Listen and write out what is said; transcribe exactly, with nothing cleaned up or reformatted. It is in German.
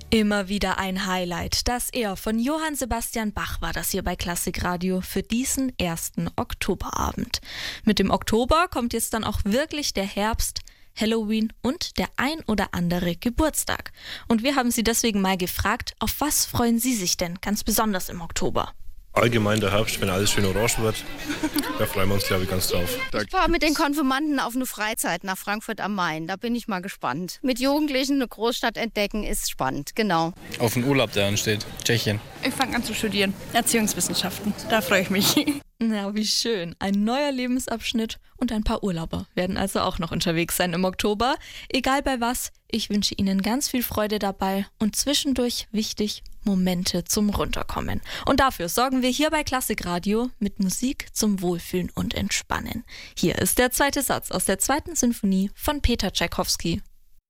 Immer wieder ein Highlight. Das eher von Johann Sebastian Bach war das hier bei Klassikradio für diesen ersten Oktoberabend. Mit dem Oktober kommt jetzt dann auch wirklich der Herbst, Halloween und der ein oder andere Geburtstag. Und wir haben Sie deswegen mal gefragt, auf was freuen Sie sich denn ganz besonders im Oktober? Allgemein der Herbst, wenn alles schön orange wird, da freuen wir uns, glaube ich, ganz drauf. Ich fahre mit den Konfirmanden auf eine Freizeit nach Frankfurt am Main. Da bin ich mal gespannt. Mit Jugendlichen eine Großstadt entdecken ist spannend, genau. Auf den Urlaub, der ansteht, Tschechien. Ich fange an zu studieren, Erziehungswissenschaften. Da freue ich mich. Na, wie schön. Ein neuer Lebensabschnitt und ein paar Urlauber werden also auch noch unterwegs sein im Oktober. Egal bei was, ich wünsche Ihnen ganz viel Freude dabei und zwischendurch, wichtig, Momente zum Runterkommen. Und dafür sorgen wir hier bei Klassikradio mit Musik zum Wohlfühlen und Entspannen. Hier ist der zweite Satz aus der zweiten Sinfonie von Peter Tschaikowski.